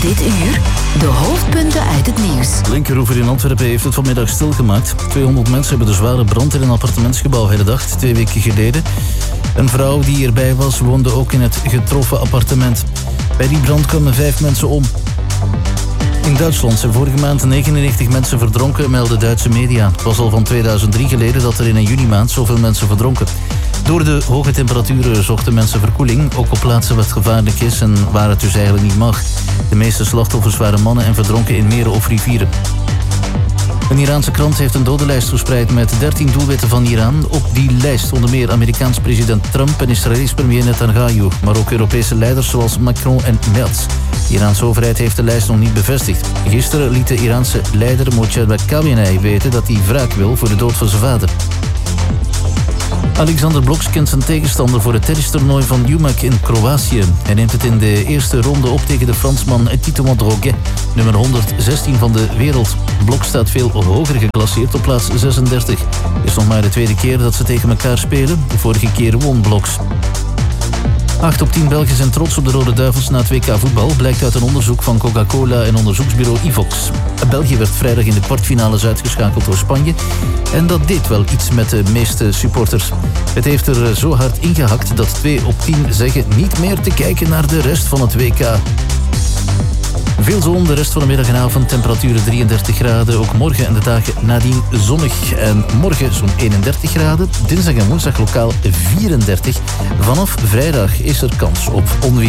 Dit uur de hoofdpunten uit het nieuws. Linkeroever in Antwerpen heeft het vanmiddag stilgemaakt. 200 mensen hebben de zware brand in een appartementsgebouw herdacht 2 weken geleden. Een vrouw die erbij was woonde ook in het getroffen appartement. Bij die brand kwamen 5 mensen om. In Duitsland zijn vorige maand 99 mensen verdronken, melden Duitse media. Het was al van 2003 geleden dat er in een junimaand zoveel mensen verdronken. Door de hoge temperaturen zochten mensen verkoeling, ook op plaatsen waar het gevaarlijk is en waar het dus eigenlijk niet mag. De meeste slachtoffers waren mannen en verdronken in meren of rivieren. Een Iraanse krant heeft een dodenlijst verspreid met 13 doelwitten van Iran. Op die lijst onder meer Amerikaans president Trump en Israëlisch premier Netanyahu, maar ook Europese leiders zoals Macron en Merz. De Iraanse overheid heeft de lijst nog niet bevestigd. Gisteren liet de Iraanse leider Mojtaba Khamenei weten dat hij wraak wil voor de dood van zijn vader. Alexander Bloks kent zijn tegenstander voor het tennistoernooi van Umag in Kroatië. Hij neemt het in de eerste ronde op tegen de Fransman Tito Droguet, nummer 116 van de wereld. Bloks staat veel hoger geclasseerd op plaats 36. Het is nog maar de tweede keer dat ze tegen elkaar spelen. De vorige keer won Bloks. 8 op 10 Belgen zijn trots op de Rode Duivels na het WK voetbal, blijkt uit een onderzoek van Coca-Cola en onderzoeksbureau Ivox. België werd vrijdag in de kwartfinales uitgeschakeld door Spanje. En dat deed wel iets met de meeste supporters. Het heeft er zo hard ingehakt dat 2 op 10 zeggen niet meer te kijken naar de rest van het WK. Veel zon, de rest van de middag en avond, temperaturen 33 graden. Ook morgen en de dagen nadien zonnig. En morgen zo'n 31 graden. Dinsdag en woensdag lokaal 34. Vanaf vrijdag is er kans op onweer.